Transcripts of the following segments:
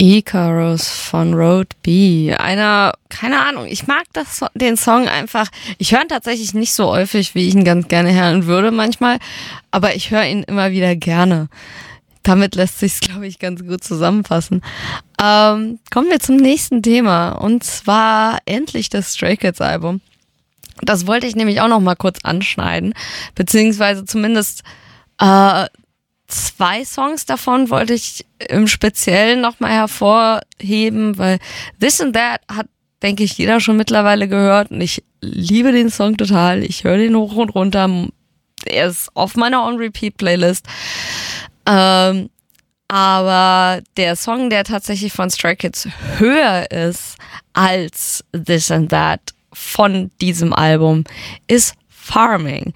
Icarus von Road B. Keine Ahnung, ich mag den Song einfach. Ich höre ihn tatsächlich nicht so häufig, wie ich ihn ganz gerne hören würde manchmal, aber ich höre ihn immer wieder gerne. Damit lässt sich's, glaube ich, ganz gut zusammenfassen. Kommen wir zum nächsten Thema, und zwar endlich das Stray Kids Album. Das wollte ich nämlich auch noch mal kurz anschneiden, beziehungsweise zumindest 2 Songs davon wollte ich im Speziellen nochmal hervorheben, weil This and That hat, denke ich, jeder schon mittlerweile gehört, und ich liebe den Song total. Ich höre den hoch und runter. Er ist auf meiner On-Repeat-Playlist. Aber der Song, der tatsächlich von Stray Kids höher ist als This and That von diesem Album, ist Farming.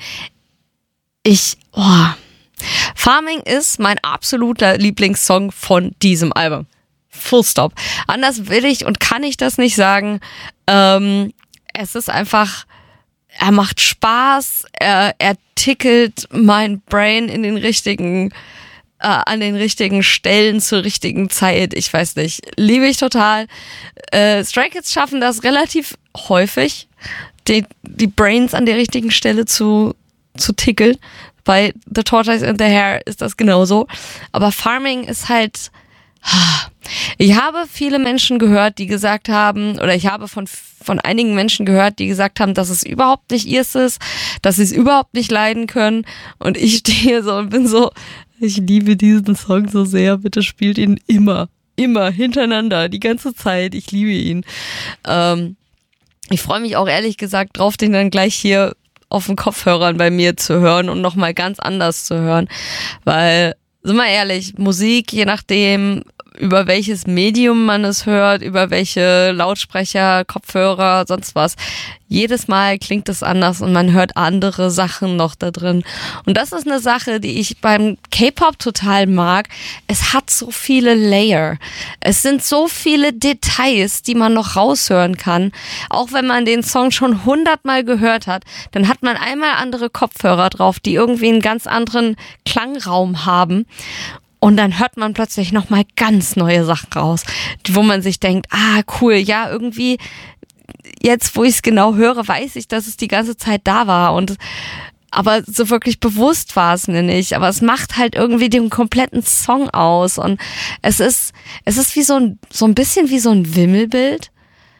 Farming ist mein absoluter Lieblingssong von diesem Album. Full stop. Anders will ich und kann ich das nicht sagen. Es ist einfach, er macht Spaß, er tickelt mein Brain in den richtigen, an den richtigen Stellen zur richtigen Zeit. Ich weiß nicht, liebe ich total. Stray Kids schaffen das relativ häufig, die Brains an der richtigen Stelle zu tickeln. Bei The Tortoise and the Hare ist das genauso. Aber Farming ist halt... Ich habe viele Menschen gehört, die gesagt haben, oder ich habe von einigen Menschen gehört, die gesagt haben, dass es überhaupt nicht ihrs ist, dass sie es überhaupt nicht leiden können. Und ich stehe so und bin so, ich liebe diesen Song so sehr, bitte spielt ihn immer hintereinander, die ganze Zeit. Ich liebe ihn. Ich freue mich auch ehrlich gesagt drauf, den dann gleich hier auf den Kopfhörern bei mir zu hören und nochmal ganz anders zu hören, weil, sind wir ehrlich, Musik, je nachdem, über welches Medium man es hört, über welche Lautsprecher, Kopfhörer, sonst was, jedes Mal klingt es anders und man hört andere Sachen noch da drin. Und das ist eine Sache, die ich beim K-Pop total mag. Es hat so viele Layer. Es sind so viele Details, die man noch raushören kann. Auch wenn man den Song schon 100-mal gehört hat, dann hat man einmal andere Kopfhörer drauf, die irgendwie einen ganz anderen Klangraum haben. Und dann hört man plötzlich nochmal ganz neue Sachen raus, wo man sich denkt, cool, ja, irgendwie, jetzt wo ich es genau höre, weiß ich, dass es die ganze Zeit da war. Aber so wirklich bewusst war es mir nicht. Aber es macht halt irgendwie den kompletten Song aus. Und es ist wie so ein bisschen wie so ein Wimmelbild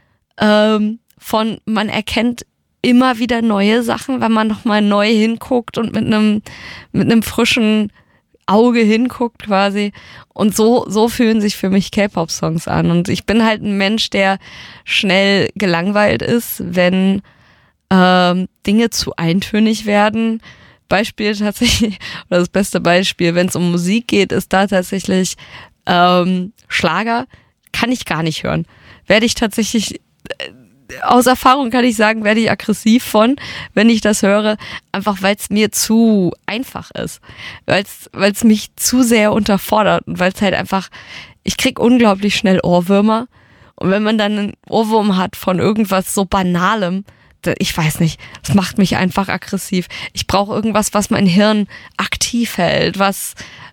von, man erkennt immer wieder neue Sachen, wenn man nochmal neu hinguckt und mit einem frischen Auge hinguckt quasi. Und so fühlen sich für mich K-Pop-Songs an. Und ich bin halt ein Mensch, der schnell gelangweilt ist, wenn Dinge zu eintönig werden. Beispiel tatsächlich, oder das beste Beispiel, wenn es um Musik geht, ist da tatsächlich Schlager. Kann ich gar nicht hören. Werde ich tatsächlich... Aus Erfahrung kann ich sagen, werde ich aggressiv von, wenn ich das höre, einfach weil es mir zu einfach ist, weil es mich zu sehr unterfordert und weil es halt einfach, ich krieg unglaublich schnell Ohrwürmer, und wenn man dann einen Ohrwurm hat von irgendwas so Banalem, ich weiß nicht, das macht mich einfach aggressiv. Ich brauche irgendwas, was mein Hirn aktiv hält, was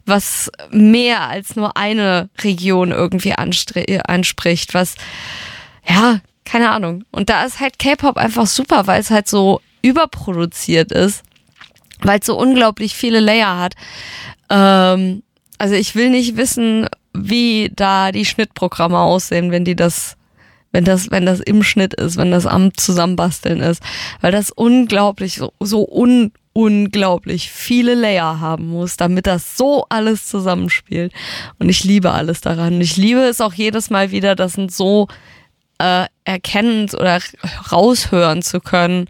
mehr als nur eine Region irgendwie anspricht, was, ja, keine Ahnung. Und da ist halt K-Pop einfach super, weil es halt so überproduziert ist, weil es so unglaublich viele Layer hat. Also ich will nicht wissen, wie da die Schnittprogramme aussehen, wenn das im Schnitt ist, wenn das am Zusammenbasteln ist, weil das unglaublich, unglaublich viele Layer haben muss, damit das so alles zusammenspielt. Und ich liebe alles daran. Ich liebe es auch jedes Mal wieder, das sind so erkennen oder raushören zu können.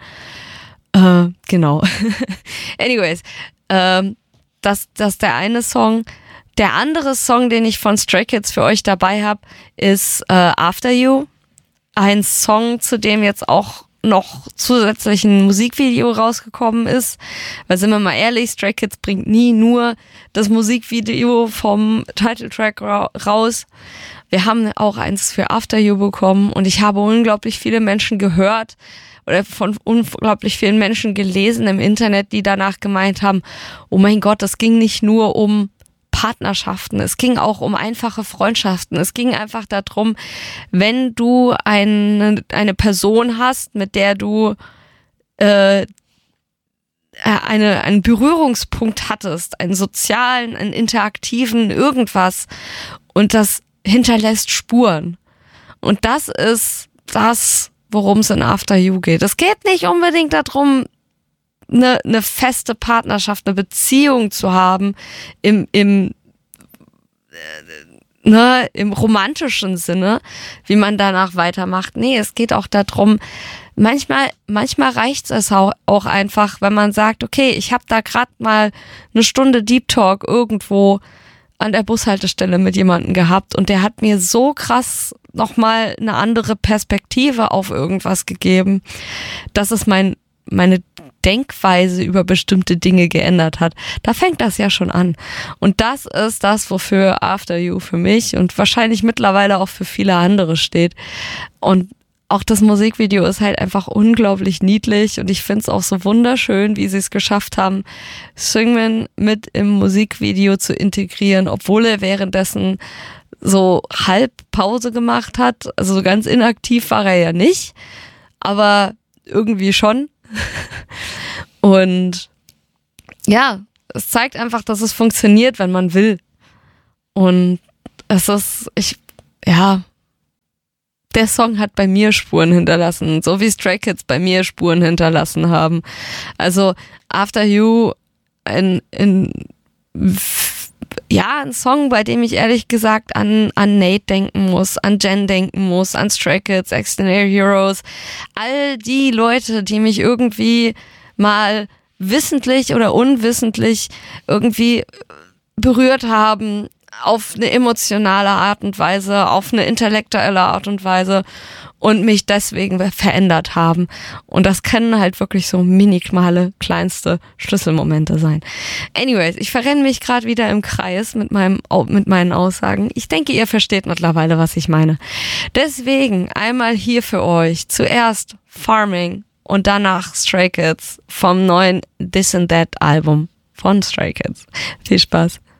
Genau. Anyways, das ist der eine Song. Der andere Song, den ich von Stray Kids für euch dabei habe, ist After You. Ein Song, zu dem jetzt auch noch zusätzlich ein Musikvideo rausgekommen ist. Weil, sind wir mal ehrlich, Stray Kids bringt nie nur das Musikvideo vom Titeltrack raus. Wir haben auch eins für After You bekommen, und ich habe unglaublich viele Menschen gehört oder von unglaublich vielen Menschen gelesen im Internet, die danach gemeint haben, oh mein Gott, das ging nicht nur um Partnerschaften, es ging auch um einfache Freundschaften. Es ging einfach darum, wenn du eine Person hast, mit der du einen Berührungspunkt hattest, einen sozialen, einen interaktiven, irgendwas, und das hinterlässt Spuren. Und das ist das, worum es in After You geht. Es geht nicht unbedingt darum, eine feste Partnerschaft, eine Beziehung zu haben im romantischen Sinne, wie man danach weitermacht. Nee, es geht auch darum, manchmal reicht es auch einfach, wenn man sagt, okay, ich habe da gerade mal eine Stunde Deep Talk irgendwo an der Bushaltestelle mit jemandem gehabt und der hat mir so krass nochmal eine andere Perspektive auf irgendwas gegeben, dass es meine Denkweise über bestimmte Dinge geändert hat. Da fängt das ja schon an. Und das ist das, wofür After You für mich und wahrscheinlich mittlerweile auch für viele andere steht. Und auch das Musikvideo ist halt einfach unglaublich niedlich und ich finde es auch so wunderschön, wie sie es geschafft haben, Seungmin mit im Musikvideo zu integrieren, obwohl er währenddessen so halb Pause gemacht hat. Also so ganz inaktiv war er ja nicht, aber irgendwie schon. Und ja, es zeigt einfach, dass es funktioniert, wenn man will. Und es ist, der Song hat bei mir Spuren hinterlassen, so wie Stray Kids bei mir Spuren hinterlassen haben. Also After You, ein Song, bei dem ich ehrlich gesagt an Nate denken muss, an Jen denken muss, an Stray Kids, Extraordinary Heroes, all die Leute, die mich irgendwie mal wissentlich oder unwissentlich irgendwie berührt haben, auf eine emotionale Art und Weise, auf eine intellektuelle Art und Weise und mich deswegen verändert haben. Und das können halt wirklich so minimale, kleinste Schlüsselmomente sein. Anyways, ich verrenne mich gerade wieder im Kreis mit meinen Aussagen. Ich denke, ihr versteht mittlerweile, was ich meine. Deswegen einmal hier für euch zuerst Farming und danach Stray Kids vom neuen This and That Album von Stray Kids. Viel Spaß.